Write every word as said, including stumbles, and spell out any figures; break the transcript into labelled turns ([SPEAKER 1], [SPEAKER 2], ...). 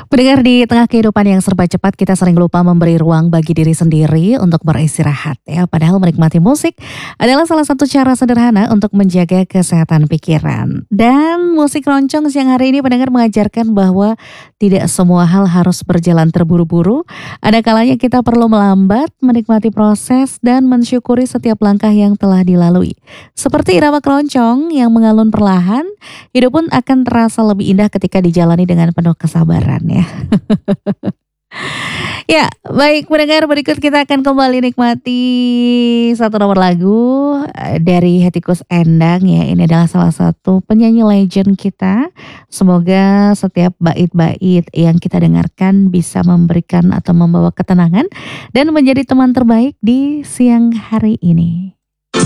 [SPEAKER 1] Pendengar, di tengah kehidupan yang serba cepat, kita sering lupa memberi ruang bagi diri sendiri untuk beristirahat ya. Padahal menikmati musik adalah salah satu cara sederhana untuk menjaga kesehatan pikiran. Dan musik keroncong siang hari ini pendengar mengajarkan bahwa tidak semua hal harus berjalan terburu-buru. Ada kalanya kita perlu melambat, menikmati proses dan mensyukuri setiap langkah yang telah dilalui. Seperti irama keroncong yang mengalun perlahan, hidup pun akan terasa lebih indah ketika dijalani dengan penuh kesabaran ya. Ya, baik pendengar, berikut kita akan kembali nikmati satu nomor lagu eh, dari Hetty Koes Endang ya. Ini adalah salah satu penyanyi legend kita. Semoga setiap bait-bait yang kita dengarkan bisa memberikan atau membawa ketenangan dan menjadi teman terbaik di siang hari ini.